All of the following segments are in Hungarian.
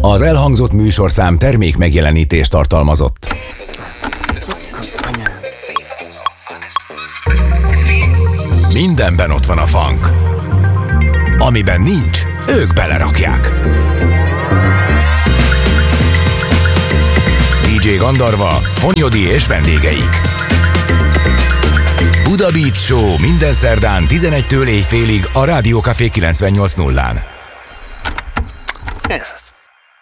Az elhangzott műsorszám termék megjelenítést tartalmazott. Mindenben ott van a funk. Amiben nincs, ők belerakják. DJ Gandarva, Fonyodi és vendégeik. Buda Beat Show minden szerdán 11-től éjfélig a Rádió Café 98.0-án. Ez az.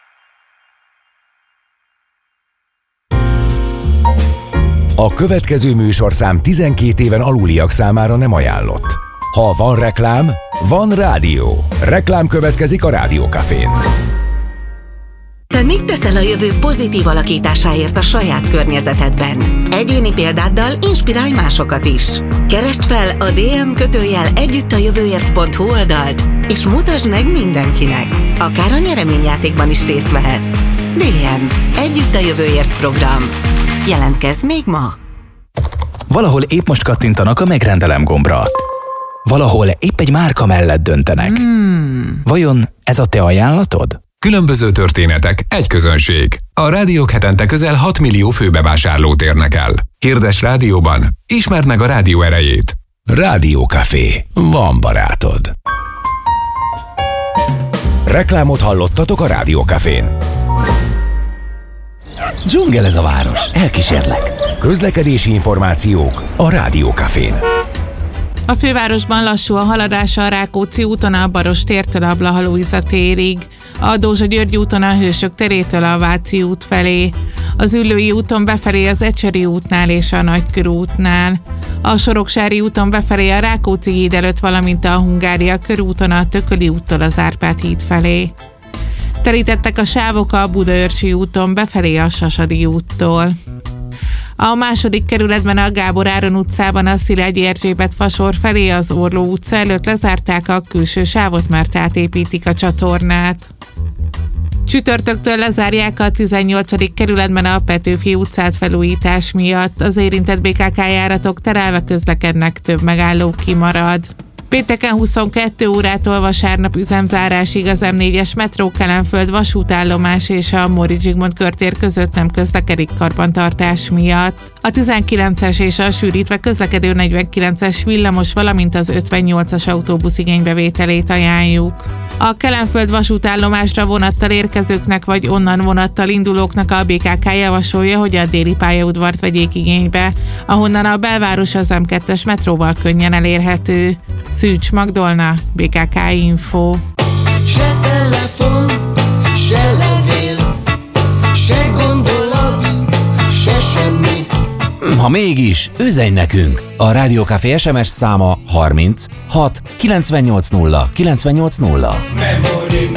A következő műsorszám 12 éven aluliak számára nem ajánlott. Ha van reklám, van rádió. Reklám következik a Rádió Cafén. Te mit teszel a jövő pozitív alakításáért a saját környezetedben? Egyéni példáddal inspirálj másokat is. Keresd fel a dm_együttajövőért.hu oldalt, és mutasd meg mindenkinek. Akár a nyereményjátékban is részt vehetsz. DM. Együtt a jövőért program. Jelentkezz még ma! Valahol épp most kattintanak a megrendelem gombra. Valahol épp egy márka mellett döntenek. Vajon ez a te ajánlatod? Különböző történetek, egy közönség. A rádiók hetente közel 6 millió főbevásárlót érnek el. Hirdess rádióban, ismerd meg a rádió erejét. Rádió Café. Van barátod. Reklámot hallottatok a Rádió Cafén. Dzsungel ez a város, elkísérlek. Közlekedési információk a Rádió Cafén. A fővárosban lassú a haladása a Rákóczi úton a Barostértől a Blaha-Lujza térig, a Dózsa-György úton a Hősök terétől a Váci út felé, az Üllői úton befelé az Ecseri útnál és a Nagykörútnál, a Soroksári úton befelé a Rákóczi híd előtt, valamint a Hungária körúton a Tököli úttól az Árpád híd felé. Telítettek a sávok a Budaörsi úton befelé a Sasadi úttól. A második kerületben a Gábor Áron utcában a Szilágyi Erzsébet fasor felé az Orló utca előtt lezárták a külső sávot, mert átépítik a csatornát. Csütörtöktől lezárják a 18. kerületben a Petőfi utcát felújítás miatt. Az érintett BKK járatok terelve közlekednek, több megálló kimarad. Pénteken 22 órától vasárnap üzemzárásig az M4-es metró Kelenföld vasútállomás és a Móricz Zsigmond körtér között nem közlekedik karbantartás miatt. A 19-es és a sűrítve közlekedő 49-es villamos, valamint az 58-as autóbusz igénybevételét ajánljuk. A Kelenföld vasútállomásra vonattal érkezőknek vagy onnan vonattal indulóknak a BKK javasolja, hogy a déli pályaudvart vegyék igénybe, ahonnan a belváros az M2-es metróval könnyen elérhető. Szűcs Magdolna, BKK Info. Se telefon, se levél, se gondolat, se semmi. Ha mégis, üzenj nekünk! A Rádió Café SMS száma 30 6 980 980. Memory.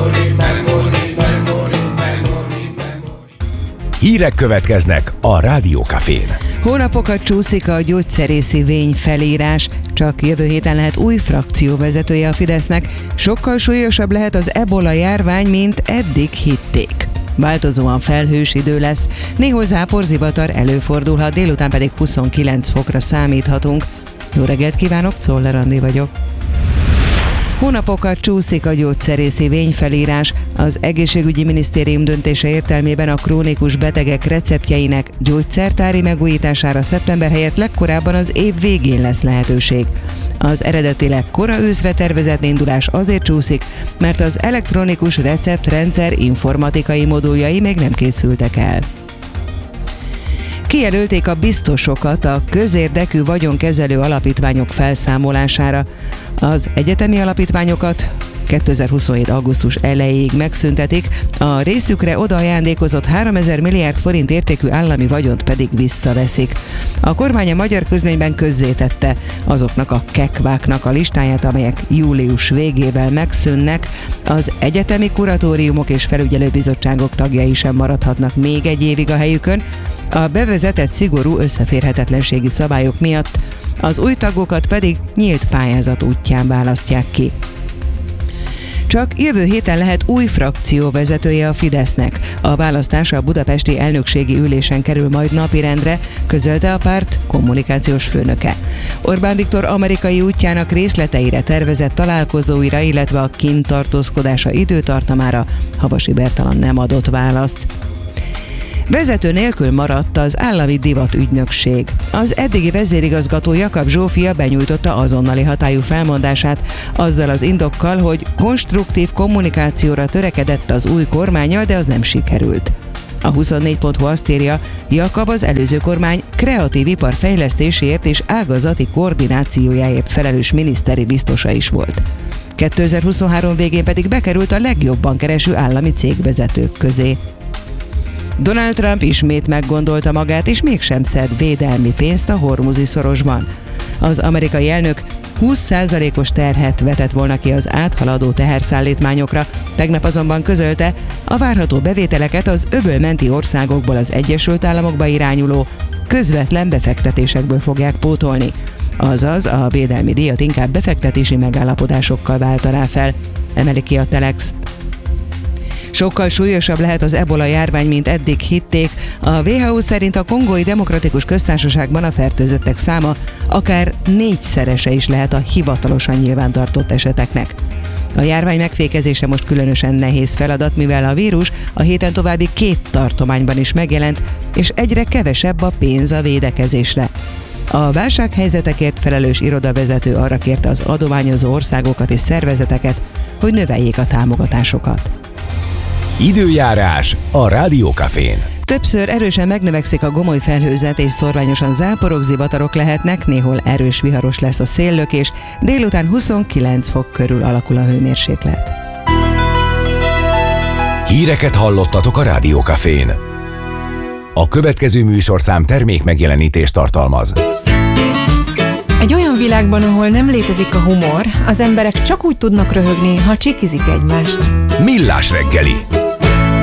Hírek következnek a Rádió Cafén. Hónapokat csúszik a gyógyszerészi vényfelírás, csak jövő héten lehet új frakcióvezetője a Fidesznek. Sokkal súlyosabb lehet az ebola járvány, mint eddig hitték. Változóan felhős idő lesz, néhol záporzivatar előfordulhat, délután pedig 29 fokra számíthatunk. Jó reggelt kívánok, Czoller Andi vagyok. Hónapokat csúszik a gyógyszerészi vényfelírás. Az Egészségügyi Minisztérium döntése értelmében a krónikus betegek receptjeinek gyógyszertári megújítására szeptember helyett legkorábban az év végén lesz lehetőség. Az eredetileg kora őszre tervezett indulás azért csúszik, mert az elektronikus receptrendszer informatikai moduljai még nem készültek el. Kijelölték a biztosokat a közérdekű vagyonkezelő alapítványok felszámolására. Az egyetemi alapítványokat 2027. augusztus elejéig megszüntetik, a részükre odaajándékozott 3000 milliárd forint értékű állami vagyont pedig visszaveszik. A kormány a magyar közlönyben közzétette azoknak a kekváknak a listáját, amelyek július végével megszűnnek. Az egyetemi kuratóriumok és felügyelőbizottságok tagjai sem maradhatnak még egy évig a helyükön. A bevezetett szigorú összeférhetetlenségi szabályok miatt az új tagokat pedig nyílt pályázat útján választják ki. Csak jövő héten lehet új frakcióvezetője a Fidesznek. A választás a budapesti elnökségi ülésen kerül majd napirendre, közölte a párt kommunikációs főnöke. Orbán Viktor amerikai útjának részleteire, tervezett találkozóira, illetve a kint tartózkodása időtartamára Havasi Bertalan nem adott választ. Vezető nélkül maradt az állami divatügynökség. Az eddigi vezérigazgató Jakab Zsófia benyújtotta azonnali hatályú felmondását azzal az indokkal, hogy konstruktív kommunikációra törekedett az új kormánnyal, de az nem sikerült. A 24.hu azt írja, Jakab az előző kormány kreatív ipar fejlesztéséért és ágazati koordinációjáért felelős miniszteri biztosa is volt. 2023 végén pedig bekerült a legjobban kereső állami cégvezetők közé. Donald Trump ismét meggondolta magát, és mégsem szed védelmi pénzt a Hormuzi szorosban. Az amerikai elnök 20%-os terhet vetett volna ki az áthaladó teherszállítmányokra, tegnap azonban közölte, a várható bevételeket az öbölmenti országokból az Egyesült Államokba irányuló közvetlen befektetésekből fogják pótolni. Azaz a védelmi díjat inkább befektetési megállapodásokkal váltaná fel, emeli ki a Telex. Sokkal súlyosabb lehet az ebola járvány, mint eddig hitték. A WHO szerint a Kongói Demokratikus Köztársaságban a fertőzöttek száma akár 4-szerese is lehet a hivatalosan nyilvántartott eseteknek. A járvány megfékezése most különösen nehéz feladat, mivel a vírus a héten további 2 tartományban is megjelent, és egyre kevesebb a pénz a védekezésre. A válsághelyzetekért felelős irodavezető arra kérte az adományozó országokat és szervezeteket, hogy növeljék a támogatásokat. Időjárás a Rádió Cafén. Többször erősen megnövekszik a gomoly felhőzet, és szorványosan záporok, zivatarok lehetnek, néhol erős viharos lesz a széllökés, délután 29 fok körül alakul a hőmérséklet. Híreket hallottatok a Rádió Cafén. A következő műsorszám termék megjelenítést tartalmaz. Egy olyan világban, ahol nem létezik a humor, az emberek csak úgy tudnak röhögni, ha csikizik egymást. Millás reggeli.